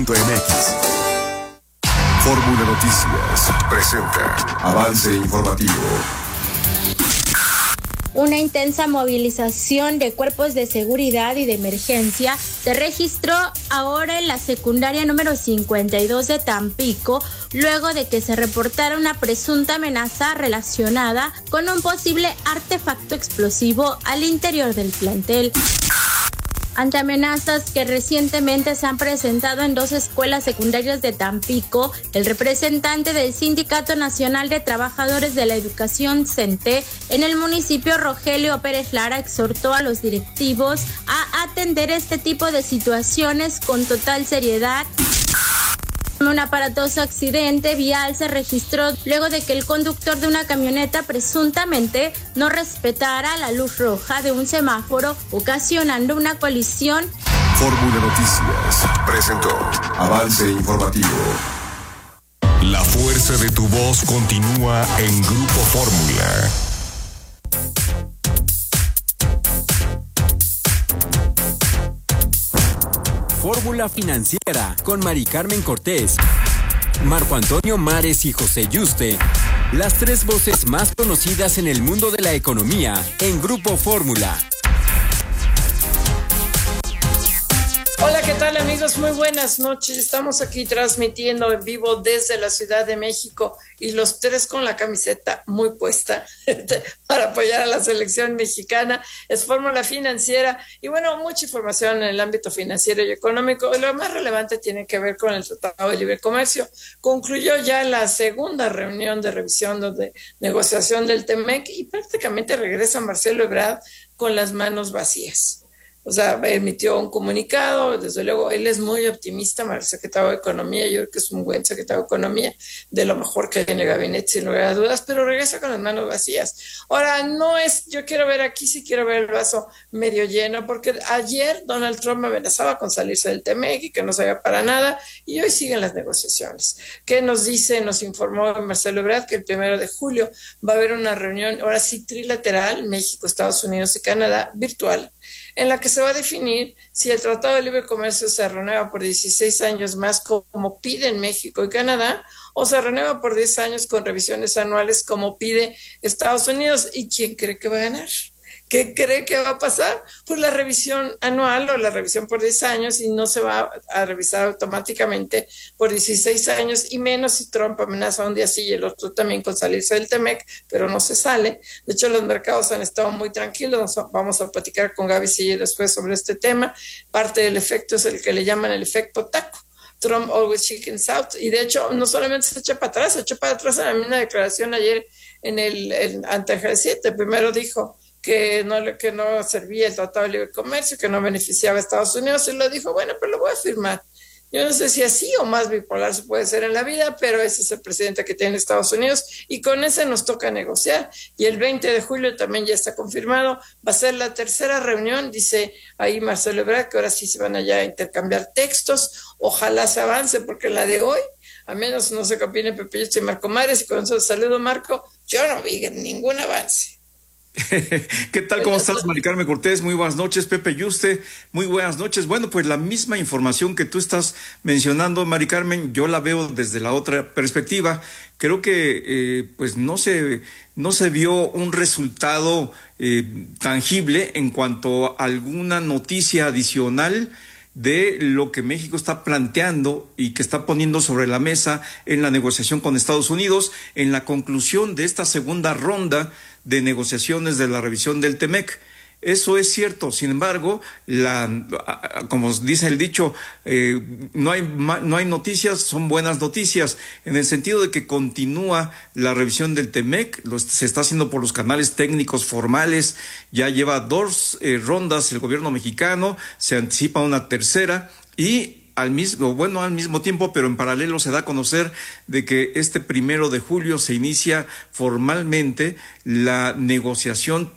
MX. Fórmula Noticias presenta Avance Informativo. Una intensa movilización de cuerpos de seguridad y de emergencia se registró ahora en la secundaria número 52 de Tampico, luego de que se reportara una presunta amenaza relacionada con un posible artefacto explosivo al interior del plantel. Ante amenazas que recientemente se han presentado en dos escuelas secundarias de Tampico, el representante del Sindicato Nacional de Trabajadores de la Educación, CENTE, en el municipio, Rogelio Pérez Lara, exhortó a los directivos a atender este tipo de situaciones con total seriedad. Un aparatoso accidente vial se registró luego de que el conductor de una camioneta presuntamente no respetara la luz roja de un semáforo, ocasionando una colisión. Fórmula Noticias presentó Avance Informativo. La fuerza de tu voz continúa en Grupo Fórmula. Fórmula Financiera con Mari Carmen Cortés, Marco Antonio Mares y José Yuste, las tres voces más conocidas en el mundo de la economía en Grupo Fórmula. Hola, ¿qué tal, amigos? Muy buenas noches. Estamos aquí transmitiendo en vivo desde la Ciudad de México y los tres con la camiseta muy puesta para apoyar a la selección mexicana. Es Fórmula Financiera y bueno, mucha información en el ámbito financiero y económico. Lo más relevante tiene que ver con el Tratado de Libre Comercio. Concluyó ya la segunda reunión de revisión de negociación del TEMEC y prácticamente regresa Marcelo Ebrard con las manos vacías. O sea, emitió un comunicado, desde luego, él es muy optimista, el secretario de Economía, yo creo que es un buen secretario de Economía, de lo mejor que hay en el gabinete, sin lugar a dudas, pero regresa con las manos vacías. Ahora, no es, yo quiero ver aquí, sí quiero ver el vaso medio lleno, porque ayer Donald Trump amenazaba con salirse del TEMEC y que no salga para nada, y hoy siguen las negociaciones. ¿Qué nos dice? Nos informó Marcelo Ebrard que el 1 de julio va a haber una reunión, ahora sí trilateral, México, Estados Unidos y Canadá, virtual, en la que se va a definir si el Tratado de Libre Comercio se renueva por 16 años más como piden México y Canadá, o se renueva por 10 años con revisiones anuales como pide Estados Unidos. ¿Y quién cree que va a ganar? ¿Qué cree que va a pasar? Pues la revisión anual o la revisión por 10 años y no se va a revisar automáticamente por 16 años y menos si Trump amenaza un día sí y el otro también con salirse del TEMEC, pero no se sale. De hecho, los mercados han estado muy tranquilos. Vamos a platicar con Gaby Siller después sobre este tema. Parte del efecto es el que le llaman el efecto taco. Trump always chickens out. Y de hecho, no solamente se echa para atrás, se echó para atrás en la misma declaración ayer ante el G7. Primero dijo que no servía el Tratado de Libre Comercio, que no beneficiaba a Estados Unidos, y lo dijo, bueno, pero lo voy a firmar. Yo no sé si así o más bipolar se puede ser en la vida, pero ese es el presidente que tiene Estados Unidos y con ese nos toca negociar. Y el 20 de julio también ya está confirmado, va a ser la tercera reunión, dice ahí Marcelo Ebrard, que ahora sí se van allá a intercambiar textos, ojalá se avance, porque la de hoy, a menos no sé qué opine Pepe Yuste y Marco Mares, y con eso saludo Marco, yo no vi ningún avance. ¿Qué tal? ¿Cómo estás, Mari Carmen Cortés? Muy buenas noches, Pepe Yuste. Muy buenas noches. Bueno, pues la misma información que tú estás mencionando, Mari Carmen, yo la veo desde la otra perspectiva. Creo que pues no se vio un resultado tangible en cuanto a alguna noticia adicional de lo que México está planteando y que está poniendo sobre la mesa en la negociación con Estados Unidos, en la conclusión de esta segunda ronda de negociaciones de la revisión del TEMEC. Eso es cierto. Sin embargo, como dice el dicho, no hay noticias, son buenas noticias, en el sentido de que continúa la revisión del TEMEC, se está haciendo por los canales técnicos formales, ya lleva 2 rondas el gobierno mexicano, se anticipa una tercera y al mismo tiempo, pero en paralelo se da a conocer de que este 1 de julio se inicia formalmente la negociación